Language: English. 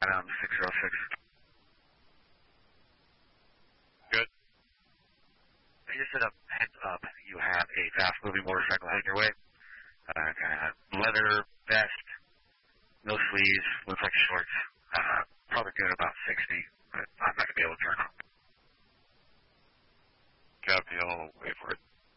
Mountain 606. Good. I just set up heads up. You have a fast-moving motorcycle heading your way. Kind of leather vest, no sleeves, looks like shorts. Probably doing about 60, but I'm not going to be able to turn on. Copy, I'll wait for it.